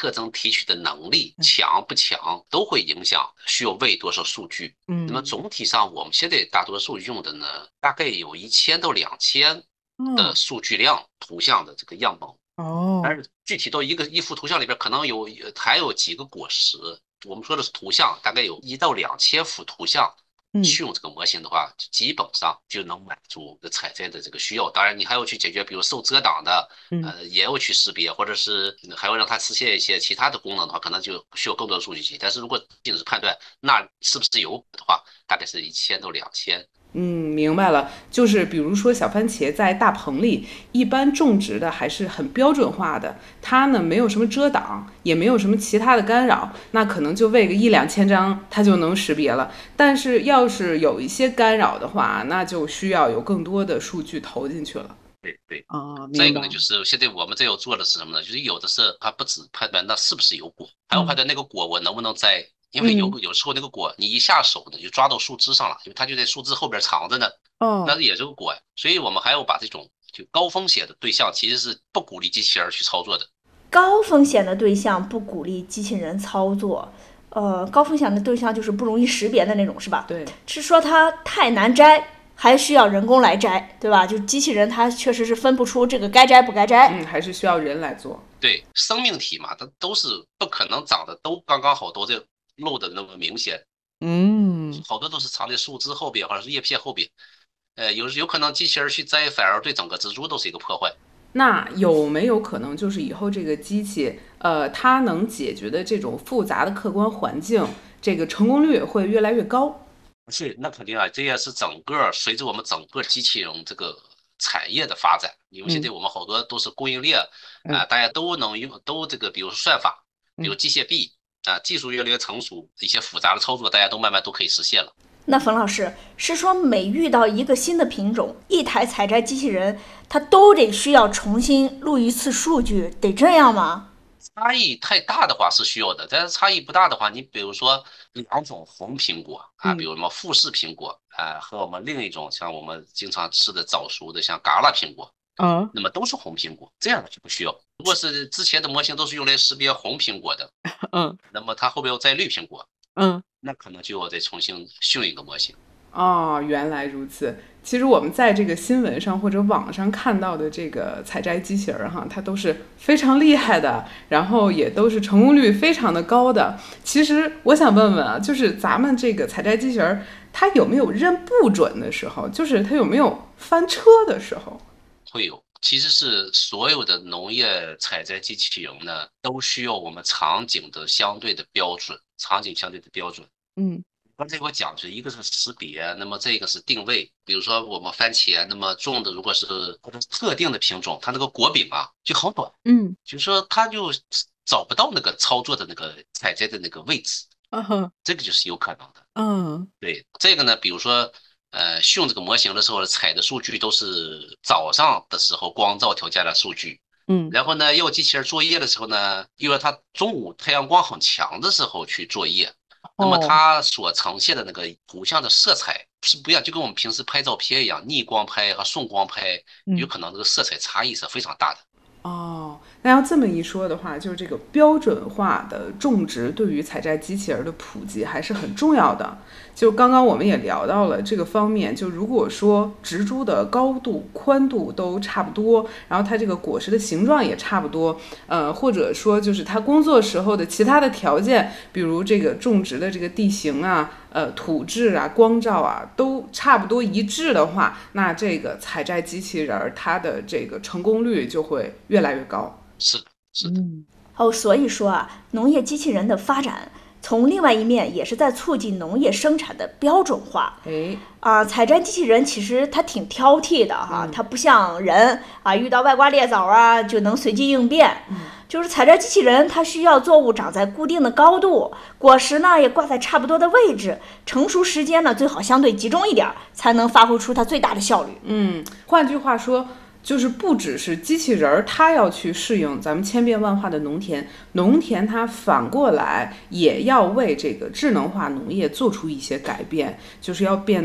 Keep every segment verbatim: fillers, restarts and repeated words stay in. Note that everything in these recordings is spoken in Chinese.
特征提取的能力强不强，都会影响需要喂多少数据。 嗯， 那么总体上，我们现在大多数用的呢，大概有一千到两千的数据量图像的这个样本。 哦， 但是具体到一个一幅图像里边，可能有还有几个果实。我们说的是图像，大概有一到两千幅图像。 嗯， 去用这个模型的话，基本上就能满足采摘的这个需要。当然，你还要去解决，比如受遮挡的， 嗯。 呃，也要去识别，或者是还要让它实现一些其他的功能的话，可能就需要更多的数据集。但是如果仅仅是判断那是不是有的话，大概是一千到两千。 嗯，明白了，就是比如说小番茄在大棚里，一般种植的还是很标准化的，它呢没有什么遮挡，也没有什么其他的干扰，那可能就喂个一两千张，它就能识别了。但是要是有一些干扰的话，那就需要有更多的数据投进去了。 对对。 啊，明白。 再一个呢，就是现在我们这要做的是什么呢？就是有的是它不只判断那是不是有果，还要判嗯断那个果我能不能摘。因为有嗯， 有时候那个果你一下手呢就抓到树枝上了，因为它就在树枝后边藏着呢，那哦， 也是个果呀。所以我们还要把这种就高风险的对象，其实是不鼓励机器人去操作的。 高风险的对象不鼓励机器人操作。呃，高风险的对象就是不容易识别的那种，是吧？ 对， 是说它太难摘，还需要人工来摘，对吧？就机器人它确实是分不出这个该摘不该摘。 嗯，还是需要人来做。 对，生命体嘛，它都是不可能长得都刚刚好，都在露的那么明显。 嗯， 好多都是藏在树枝后边或者是叶片后边。呃，有有可能机器人去摘，反而对整个植株都是一个破坏。 那有没有可能就是以后这个机器，呃，它能解决的这种复杂的客观环境，这个成功率会越来越高？ 是，那肯定啊，这也是整个随着我们整个机器人这个产业的发展，因为现在嗯我们好多都是供应链啊、 嗯呃大家都能用，都这个，比如说算法，比如嗯， 机械臂啊、呃技术越来越成熟，一些复杂的操作大家都慢慢都可以实现了。 那冯老师是说，每遇到一个新的品种，一台采摘机器人它都得需要重新录一次数据，得这样吗？ 差异太大的话是需要的，但是差异不大的话，你比如说两种红苹果啊，比嗯如什么富士苹果啊，和我们另一种像我们经常吃的早熟的像嘎啦苹果， 啊那么都是红苹果，这样的就不需要。如果是之前的模型都是用来识别红苹果的， 嗯那么它后边要摘绿苹果， 嗯。 那可能就要再重新训一个模型。 哦，原来如此。其实我们在这个新闻上或者网上看到的这个采摘机器人哈，它都是非常厉害的，然后也都是成功率非常的高的。其实我想问问啊，就是咱们这个采摘机器人，它有没有认不准的时候？就是它有没有翻车的时候？ 会有，其实是所有的农业采摘机器人呢，都需要我们场景的相对的标准，场景相对的标准。 嗯刚才我讲是一个是识别，那么这个是定位。比如说我们番茄，那么种的如果是或者特定的品种，它那个果柄啊就好短， 嗯， 就是说它就找不到那个操作的那个采摘的那个位置， 啊哈， 这个就是有可能的。 嗯对，这个呢，比如说呃训这个模型的时候采的数据都是早上的时候光照条件的数据， 嗯， 然后呢要机器人作业的时候呢，又要它中午太阳光很强的时候去作业。那么哦， 它所呈现的那个图像的色彩是不一样，就跟我们平时拍照片一样，逆光拍和顺光拍，有嗯。 可能这个色彩差异是非常大的。 哦，那要这么一说的话，就是这个标准化的种植对于采摘机器人的普及还是很重要的。就刚刚我们也聊到了这个方面，就如果说植株的高度、宽度都差不多，然后它这个果实的形状也差不多，呃，或者说就是它工作时候的其他的条件，比如这个种植的这个地形啊、呃土质啊、光照啊都差不多一致的话，那这个采摘机器人儿它的这个成功率就会越来越高。 是的，是的。 嗯哦，所以说啊，农业机器人的发展，从另外一面也是在促进农业生产的标准化。 哎， 啊，采摘机器人其实它挺挑剔的哈，它不像人啊，遇到外挂裂枣啊就能随机应变。就是采摘机器人，它需要作物长在固定的高度，果实呢也挂在差不多的位置，成熟时间呢最好相对集中一点，才能发挥出它最大的效率。 嗯，换句话说，就是不只是机器人儿，它要去适应咱们千变万化的农田，农田它反过来也要为这个智能化农业做出一些改变，就是要变得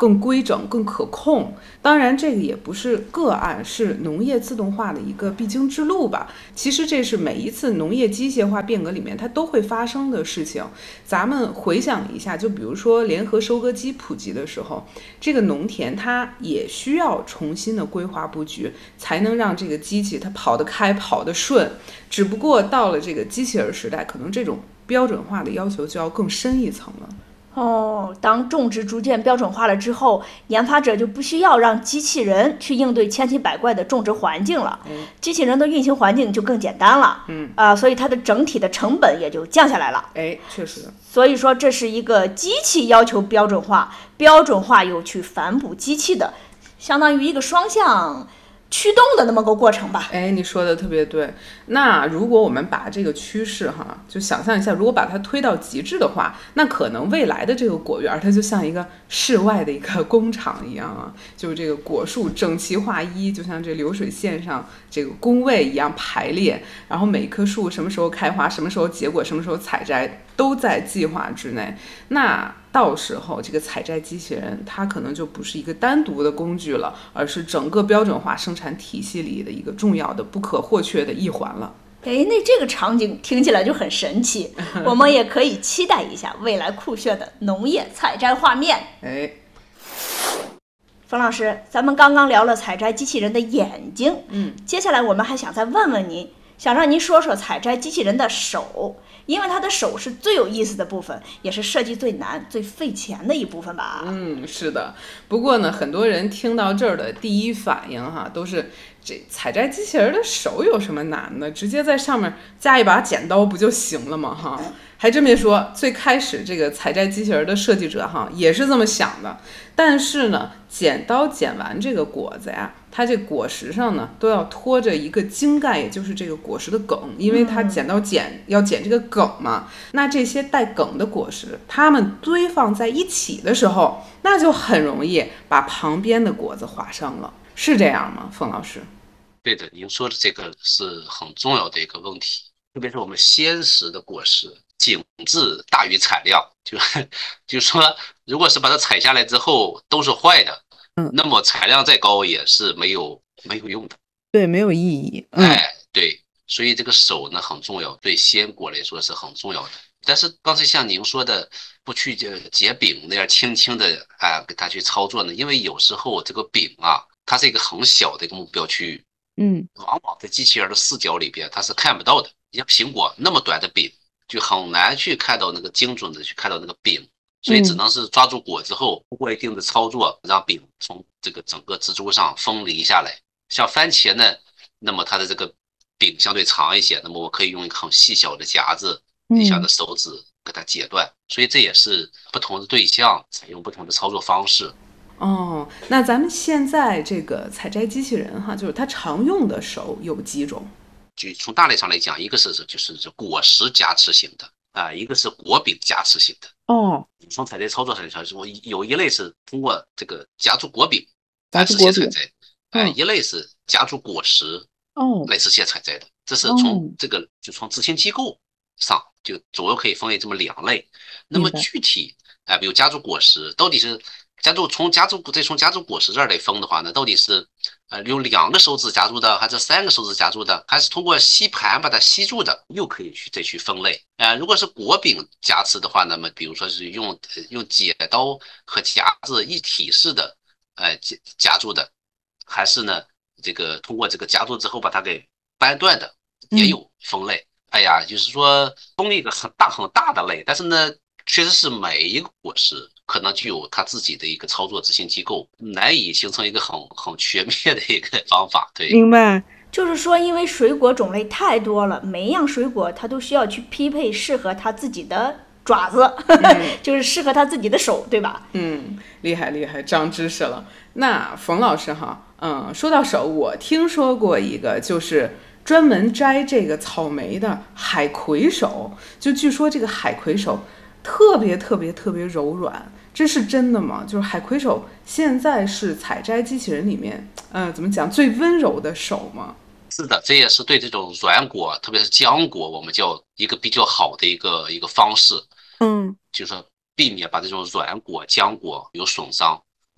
更规整、更可控。当然，这个也不是个案，是农业自动化的一个必经之路吧。其实这是每一次农业机械化变革里面它都会发生的事情。咱们回想一下，就比如说联合收割机普及的时候，这个农田它也需要重新的规划布局，才能让这个机器它跑得开、跑得顺。只不过到了这个机器人时代，可能这种标准化的要求就要更深一层了。 哦，当种植逐渐标准化了之后，研发者就不需要让机器人去应对千奇百怪的种植环境了， 嗯、 机器人的运行环境就更简单了， 嗯啊、呃，所以它的整体的成本也就降下来了。 哎，确实。 所以说，这是一个机器要求标准化，标准化又去反哺机器的，相当于一个双向驱动的那么个过程吧。 哎，你说的特别对。那如果我们把这个趋势哈，就想象一下，如果把它推到极致的话，那可能未来的这个果园，它就像一个室外的一个工厂一样啊，就是这个果树整齐划一，就像这流水线上这个工位一样排列，然后每棵树什么时候开花，什么时候结果，什么时候采摘，都在计划之内。那到时候这个采摘机器人它可能就不是一个单独的工具了，而是整个标准化生产体系里的一个重要的不可或缺的一环了。 哎，那这个场景听起来就很神奇，我们也可以期待一下未来酷炫的农业采摘画面。 哎， 冯老师，咱们刚刚聊了采摘机器人的眼睛， 嗯， 接下来我们还想再问问您，想让您说说采摘机器人的手，因为它的手是最有意思的部分，也是设计最难、最费钱的一部分吧？ 嗯，是的。不过呢，很多人听到这儿的第一反应哈，都是这采摘机器人的手有什么难的？直接在上面加一把剪刀不就行了吗？哈，还真别说，最开始这个采摘机器人的设计者哈也是这么想的。但是呢，剪刀剪完这个果子呀，它这果实上呢都要拖着一个茎盖，也就是这个果实的梗，因为它剪刀剪要剪这个梗嘛。那这些带梗的果实，它们堆放在一起的时候，那就很容易把旁边的果子划伤了，是这样吗，冯老师？ 对的，您说的这个是很重要的一个问题，特别是我们鲜食的果实，景致大于产量，就就是说，如果是把它采下来之后都是坏的，嗯，那么产量再高也是没有没有用的， 对，没有意义。 嗯、哎，对，所以这个手呢很重要，对鲜果来说是很重要的。但是刚才像您说的，不去结饼那样轻轻的啊给它去操作呢，因为有时候这个饼啊，它是一个很小的一个目标区域。 嗯， 往往在机器人的视角里边，它是看不到的。像苹果那么短的柄，就很难去看到那个精准的去看到那个柄，所以只能是抓住果之后，通过一定的操作，让柄从这个整个植株上分离下来。像番茄呢，那么它的这个柄相对长一些，那么我可以用一个很细小的夹子，底下的手指给它截断。所以这也是不同的对象采用不同的操作方式。 哦，那咱们现在这个采摘机器人哈，就是它常用的手有几种？ 就从大类上来讲，一个是就是果实夹持型的啊、呃，一个是果柄夹持型的。 哦， 从采摘操作上来讲，我有一类是通过这个夹住果柄来实现采摘，哎、呃嗯，一类是夹住果实哦来实现采摘的。这是从这个就从执行机构上就主要可以分为这么两类。那么具体啊、呃，比如夹住果实到底是。夹住从夹住再从夹住果实这儿来分的话呢，到底是呃用两个手指夹住的，还是三个手指夹住的，还是通过吸盘把它吸住的，又可以去再去分类。呃，如果是果柄夹持的话，那么比如说是用用剪刀和夹子一体式的呃夹夹住的，还是呢这个通过这个夹住之后把它给掰断的，也有分类。嗯、哎呀，就是说分了一个很大很大的类，但是呢，确实是每一个果实。可能具有他自己的一个操作执行机构，难以形成一个很很全面的一个方法。对， 明白。 就是说，因为水果种类太多了，每一样水果它都需要去匹配适合它自己的爪子，嗯、就是适合它自己的手，对吧？ 嗯，厉害厉害，长知识了。那冯老师哈，嗯，说到手，我听说过一个，就是专门摘这个草莓的海葵手，就据说这个海葵手特别特别特别柔软，这是真的吗？就是海葵手现在是采摘机器人里面，呃，怎么讲最温柔的手吗？ 是的，这也是对这种软果，特别是浆果，我们叫一个比较好的一个一个方式。 嗯， 就是说避免把这种软果、浆果有损伤。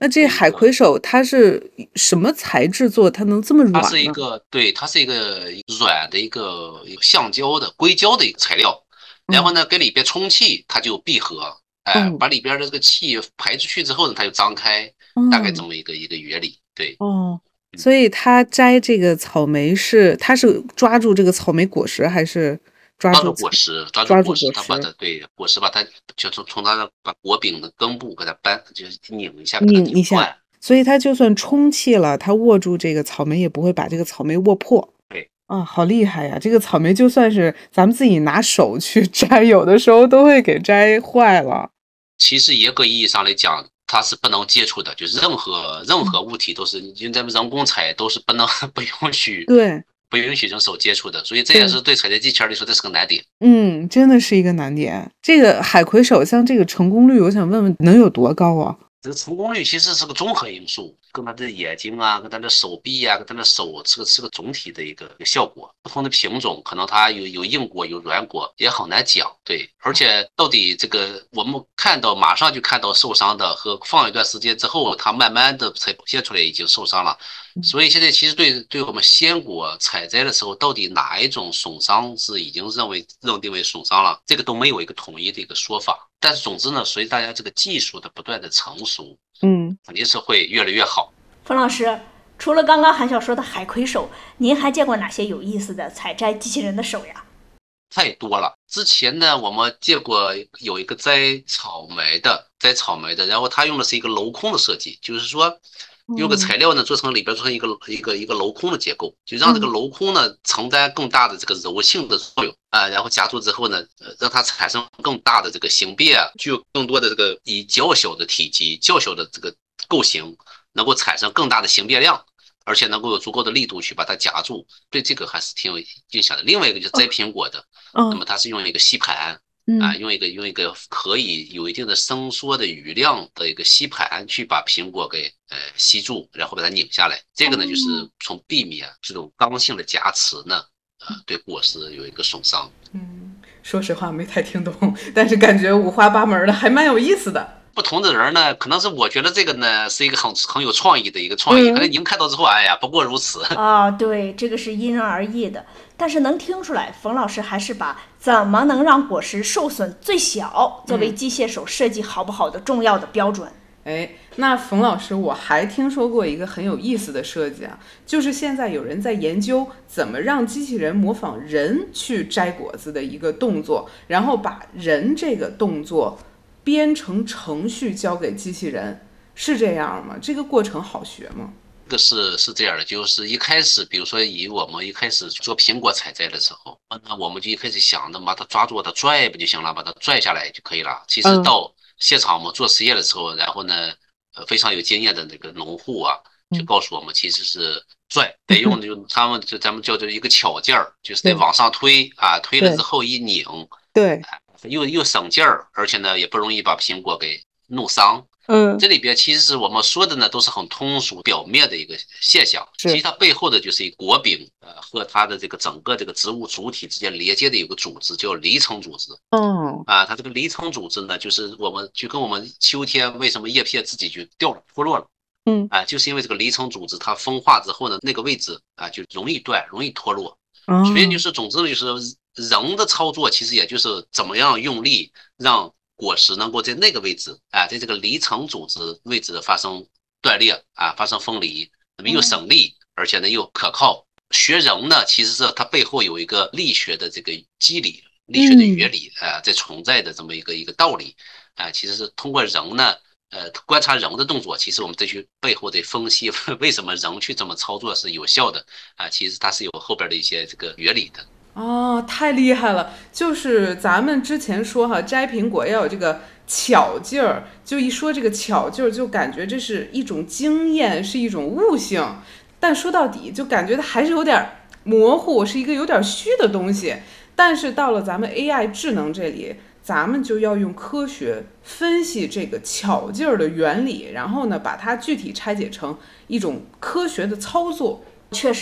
那这海葵手它是什么材质做？它能这么软呢？ 它是一个对，它是一个软的一个橡胶的硅胶的一个材料，然后呢，给里边充气，它就闭合，哎、 嗯， 把里边的这个气排出去之后呢，它就张开， 嗯、 大概这么一个一个原理。对， 哦，所以它摘这个草莓是，它是抓住这个草莓果实，还是抓抓住住果实，抓抓住住果实， 果实它把它对果实把它就从从它的把果柄的根部给它扳，就是拧一下，给它拧一下拧断。 所以它就算充气了，它握住这个草莓也不会把这个草莓握破。 对， 啊，好厉害呀！这个草莓就算是咱们自己拿手去摘，有的时候都会给摘坏了。 其实严格意义上来讲，它是不能接触的，就是任何任何物体都是，因为咱们人工采都是不能不允许对， 不允许用手接触的，所以这也是对采摘机器人来说这是个难点。 嗯，真的是一个难点。这个海葵手像这个成功率，我想问问能有多高啊？ 这个成功率其实是个综合因素，跟它的眼睛啊，跟它的手臂啊，跟它的手是个是个总体的一个一个效果。不同的品种可能它有有硬果有软果，也很难讲。对，而且到底这个我们看到马上就看到受伤的和放一段时间之后，它慢慢的才表现出来已经受伤了。所以现在其实对对我们鲜果采摘的时候，到底哪一种损伤是已经认为认定为损伤了，这个都没有一个统一的一个说法。但是总之呢，随着大家这个技术的不断的成熟， 嗯， 肯定是会越来越好。 冯老师，除了刚刚韩晓说的海葵手，您还见过哪些有意思的采摘机器人的手呀？ 太多了。之前呢，我们见过有一个摘草莓的，摘草莓的，然后他用的是一个镂空的设计，就是说用个材料呢做成里边做成一个一个一个镂空的结构，就让这个镂空呢承担更大的这个柔性的作用啊，然后夹住之后呢，让它产生更大的这个形变啊，具有更多的这个以较小的体积、较小的这个构型，能够产生更大的形变量。而且能够有足够的力度去把它夹住，对这个还是挺有印象的。另外一个就是摘苹果的， 哦、 那么它是用一个吸盘、 嗯、 啊，用一个用一个可以有一定的伸缩的余量的一个吸盘去把苹果给呃吸住，然后把它拧下来。这个呢，就是从避免这种刚性的夹持呢，呃，对果实有一个损伤。 嗯，说实话没太听懂，但是感觉五花八门的，还蛮有意思的。 不同的人呢，可能是我觉得这个呢是一个很很有创意的一个创意，可能您看到之后，哎呀，不过如此啊。对，这个是因人而异的，但是能听出来，冯老师还是把怎么能让果实受损最小作为机械手设计好不好的重要的标准。 哎，那冯老师，我还听说过一个很有意思的设计啊，就是现在有人在研究怎么让机器人模仿人去摘果子的一个动作，然后把人这个动作编成程序交给机器人，是这样吗？这个过程好学吗？ 这个是是这样的，就是一开始，比如说以我们一开始做苹果采摘的时候，那我们就一开始想着把它抓住，把它拽不就行了，把它拽下来就可以了。其实到现场我们做实验的时候，然后呢，呃，非常有经验的那个农户啊，就告诉我们其实是拽，得用就他们就咱们叫做一个巧劲儿，就是得往上推啊，推了之后一拧， 对。 又又省劲儿，而且呢也不容易把苹果给弄伤。 嗯， 这里边其实是我们说的呢都是很通俗表面的一个现象，其实它背后的就是一果柄呃和它的这个整个这个植物主体之间连接的有个组织叫离层组织。 哦， 啊，它这个离层组织呢，就是我们就跟我们秋天为什么叶片自己就掉了脱落了， 嗯， 啊，就是因为这个离层组织它风化之后呢，那个位置啊就容易断，容易脱落。 哦， 所以就是总之呢，就是人的操作其实也就是怎么样用力让果实能够在那个位置啊，在这个离层组织位置发生断裂啊，发生分离，那么又省力，而且呢又可靠。学人呢，其实是它背后有一个力学的这个机理、力学的原理啊，在存在的这么一个一个道理啊，其实是通过人呢。呃，观察人的动作，其实我们再去背后得分析为什么人去这么操作是有效的啊，其实它是有后边的一些这个原理的。 哦，太厉害了！就是咱们之前说哈，摘苹果要有这个巧劲儿，就一说这个巧劲儿，就感觉这是一种经验，是一种悟性。但说到底，就感觉它还是有点模糊，是一个有点虚的东西。但是到了咱们 A I 智能这里，咱们就要用科学分析这个巧劲儿的原理，然后呢，把它具体拆解成一种科学的操作。 确实，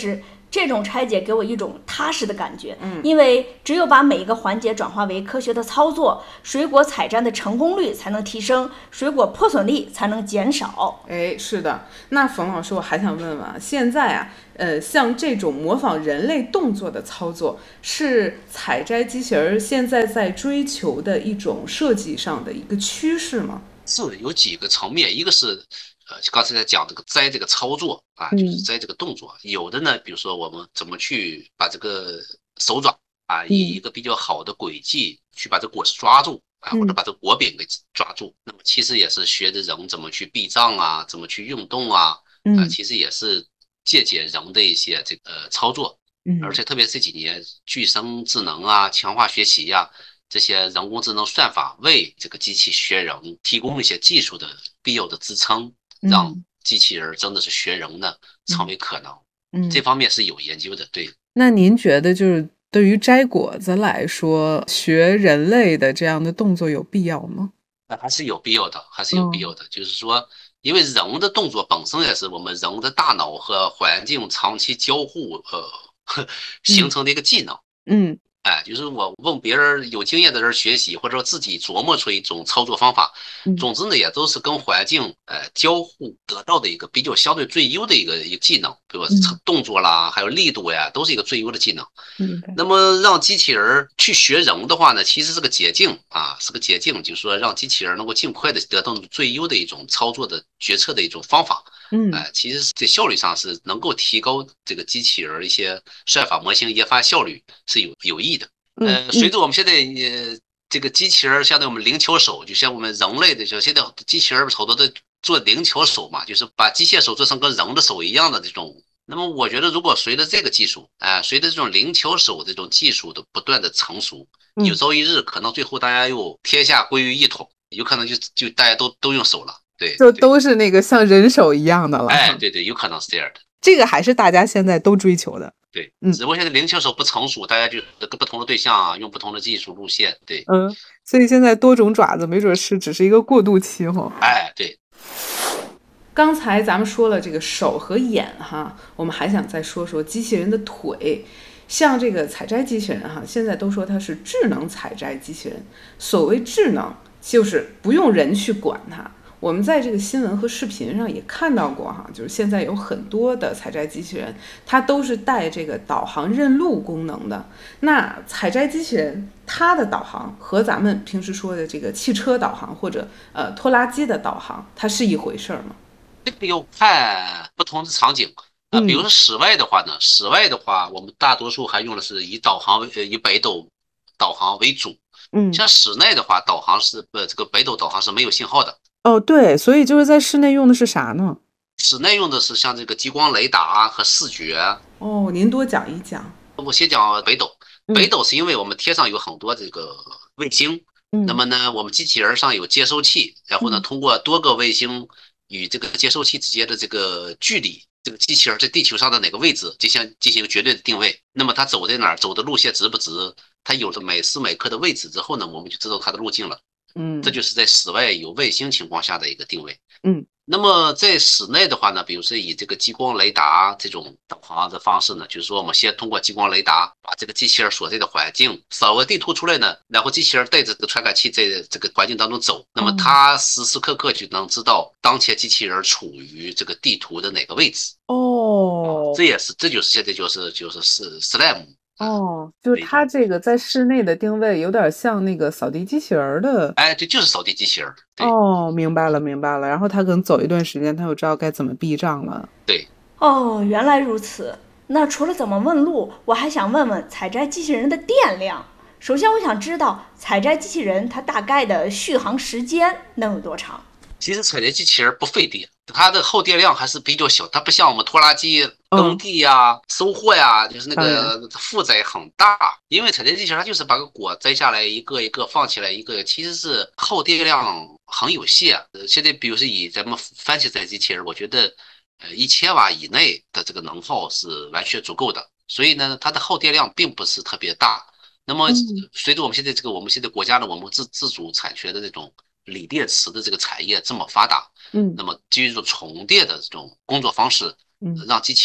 这种拆解给我一种踏实的感觉， 嗯， 因为只有把每一个环节转化为科学的操作，水果采摘的成功率才能提升，水果破损率才能减少。 哎，是的。那冯老师，我还想问问，现在啊，呃，像这种模仿人类动作的操作，是采摘机器人现在在追求的一种设计上的一个趋势吗？ 是有几个层面，一个是。呃，刚才在讲这个摘这个操作啊，就是摘这个动作，嗯、有的呢，比如说我们怎么去把这个手爪啊，以一个比较好的轨迹去把这果实抓住啊，或者把这果柄给抓住。那么其实也是学着人怎么去避障啊，怎么去运动啊，啊，其实也是借鉴人的一些这个操作。而且特别这几年，具身智能啊，强化学习呀、啊。这些人工智能算法为这个机器学人提供了一些技术的必要的支撑，让机器人真的是学人呢成为可能。嗯，这方面是有研究的。对， 那您觉得就是对于摘果子来说，学人类的这样的动作有必要吗？ 还是有必要的，还是有必要的。嗯、就是说，因为人的动作本身也是我们人的大脑和环境长期交互呃形成的一个技能。嗯。嗯哎，就是我问别人有经验的人学习，或者说自己琢磨出一种操作方法，总之呢，也都是跟环境呃交互得到的一个比较相对最优的一个一个技能，比如说动作啦，还有力度呀，都是一个最优的技能。嗯，那么让机器人去学人的话呢，其实是个捷径啊，是个捷径，就是说让机器人能够尽快的得到最优的一种操作的决策的一种方法。嗯，哎、呃，其实是在效率上是能够提高这个机器人一些算法模型研发效率是有有益的。呃，随着我们现在呃这个机器人相对我们灵巧手，就像我们人类的，就现在机器人好多都做灵巧手嘛，就是把机械手做成跟人的手一样的这种。那么我觉得，如果随着这个技术，哎、呃，随着这种灵巧手这种技术的不断的成熟，有朝一日可能最后大家又天下归于一统，有可能就就大家都都用手了。对， 就都是那个像人手一样的了。 哎，对对，有可能是这样的。 这个还是大家现在都追求的。 对，嗯，只不过现在灵巧手不成熟，大家就跟不同的对象啊，用不同的技术路线。对， 嗯，所以现在多种爪子没准是只是一个过渡期哈。 哎，对。 刚才咱们说了这个手和眼哈，我们还想再说说机器人的腿。像这个采摘机器人哈，现在都说它是智能采摘机器人。所谓智能，就是不用人去管它。我们在这个新闻和视频上也看到过哈，就是现在有很多的采摘机器人，它都是带这个导航认路功能的。那采摘机器人它的导航和咱们平时说的这个汽车导航或者呃拖拉机的导航，它是一回事吗？ 这个要看不同的场景啊、呃，比如说室外的话呢，室外的话，我们大多数还用的是以导航为呃以北斗导航为主。嗯，像室内的话，导航是呃这个北斗导航是没有信号的。 哦，对，所以就是在室内用的是啥呢？ 室内用的是像这个激光雷达和视觉。 哦，您多讲一讲。 我先讲北斗。北斗是因为我们天上有很多这个卫星，嗯、那么呢，我们机器人上有接收器，然后呢，通过多个卫星与这个接收器之间的这个距离，这个机器人在地球上的哪个位置进行进行绝对的定位。那么它走在哪儿，走的路线直不直，它有了每时每刻的位置之后呢，我们就知道它的路径了。嗯，这就是在室外有卫星情况下的一个定位。嗯，那么在室内的话呢，比如说以这个激光雷达这种导航的方式呢，就是说我们先通过激光雷达把这个机器人所在的环境扫个地图出来呢，然后机器人带着这个传感器在这个环境当中走，那么它时时刻刻就能知道当前机器人处于这个地图的哪个位置。哦，这也是这就是现在就是就是是 S L A M。 哦，就是它这个在室内的定位有点像那个扫地机器人的。 哎，这就是扫地机器人。 哦，明白了明白了，然后它可能走一段时间，它就知道该怎么避障了。 对。 哦，原来如此。那除了怎么问路，我还想问问采摘机器人的电量。首先我想知道采摘机器人它大概的续航时间能有多长？ 其实采摘机器人不费电，它的耗电量还是比较小，它不像我们拖拉机耕地呀、啊、嗯、收获呀，就是那个负载很大。因为采摘机器人它就是把个果摘下来一个一个放起来一个，其实是耗电量很有限。呃，现在比如说以咱们番茄采摘机器人，我觉得呃一千瓦以内的这个能耗是完全足够的，所以呢，它的耗电量并不是特别大。那么随着我们现在这个我们现在国家的我们自自主产权的这种锂电池的这个产业这么发达，嗯，那么基于这种重电的这种工作方式，嗯，让机器人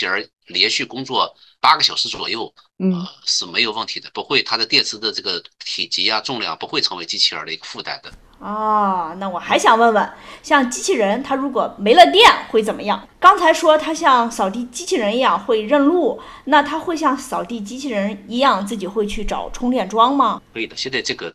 连续工作八个小时左右， 嗯呃是没有问题的，不会它的电池的这个体积啊重量不会成为机器人的一个负担的。 哦，那我还想问问，像机器人它如果没了电会怎么样？刚才说它像扫地机器人一样会认路，那它会像扫地机器人一样自己会去找充电桩吗？ 可以的，现在这个